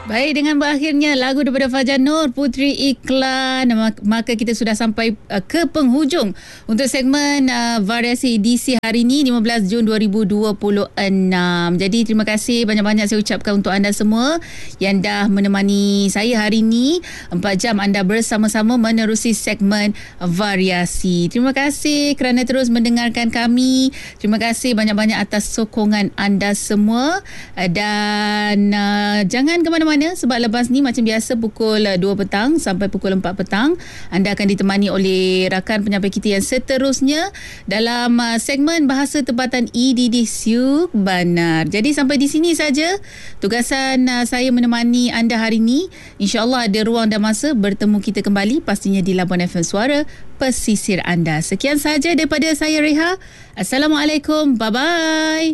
Baik, dengan berakhirnya lagu daripada Fajar Nur, Puteri Iklan, maka kita sudah sampai ke penghujung untuk segmen variasi edisi hari ini 15 Jun 2026. Jadi terima kasih banyak-banyak saya ucapkan untuk anda semua yang dah menemani saya hari ini. 4 jam anda bersama-sama menerusi segmen variasi. Terima kasih kerana terus mendengarkan kami. Terima kasih banyak-banyak atas sokongan anda semua. Dan jangan ke mana-mana, sebab lepas ni macam biasa pukul 2 petang sampai pukul 4 petang anda akan ditemani oleh rakan penyampai kita yang seterusnya dalam segmen Bahasa Tempatan EDD Siuk Banar. Jadi sampai di sini saja tugasan saya menemani anda hari ini. InsyaAllah ada ruang dan masa bertemu kita kembali pastinya di Labuan FM Suara Pesisir anda. Sekian saja daripada saya Reha. Assalamualaikum. Bye-bye.